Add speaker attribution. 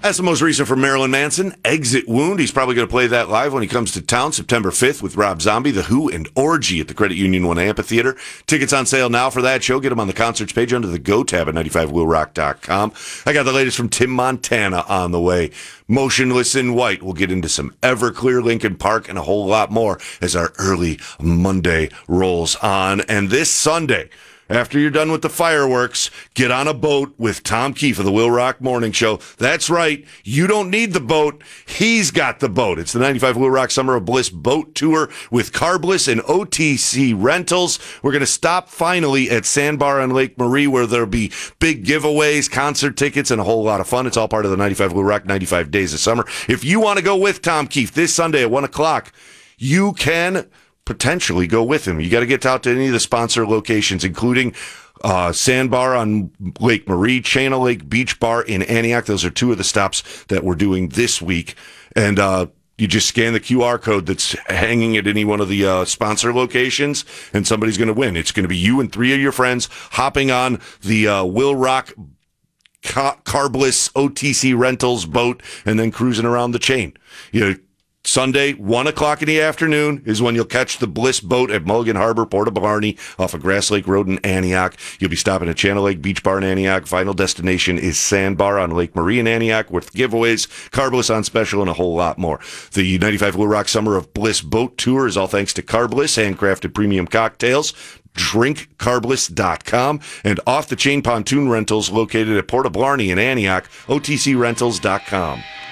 Speaker 1: That's the most recent from Marilyn Manson, Exit Wound. He's probably going to play that live when he comes to town September 5th with Rob Zombie, The Who, and Orgy at the Credit Union 1 Amphitheater. Tickets on sale now for that show. Get them on the concerts page under the Go tab at 95wheelrock.com. I got the latest from Tim Montana on the way. Motionless in White. We'll get into some Everclear, Lincoln Park, and a whole lot more as our early Monday rolls on. And this Sunday, after you're done with the fireworks, get on a boat with Tom Keefe of the Will Rock Morning Show. That's right. You don't need the boat. He's got the boat. It's the 95 Will Rock Summer of Bliss boat tour with Carbliss and OTC Rentals. We're going to stop finally at Sandbar on Lake Marie, where there'll be big giveaways, concert tickets, and a whole lot of fun. It's all part of the 95 Will Rock 95 Days of Summer. If you want to go with Tom Keefe this Sunday at 1 o'clock, you can potentially go with him. You got to get out to any of the sponsor locations, including Sandbar on Lake Marie, Channel Lake Beach Bar in Antioch. Those are two of the stops that we're doing this week. And you just scan the QR code that's hanging at any one of the sponsor locations, and somebody's going to win. It's going to be you and three of your friends hopping on the Will Rock Carbliss OTC Rentals boat and then cruising around the chain. Sunday, 1 o'clock in the afternoon is when you'll catch the Bliss boat at Mulligan Harbor, Port of Blarney, off of Grass Lake Road in Antioch. You'll be stopping at Channel Lake Beach Bar in Antioch. Final destination is Sandbar on Lake Marie in Antioch with giveaways, Carbliss on special, and a whole lot more. The 95 Will Rock Summer of Bliss boat tour is all thanks to Carbliss, handcrafted premium cocktails. DrinkCarbliss.com, and off-the-chain pontoon rentals located at Port of Blarney in Antioch, OTCRentals.com.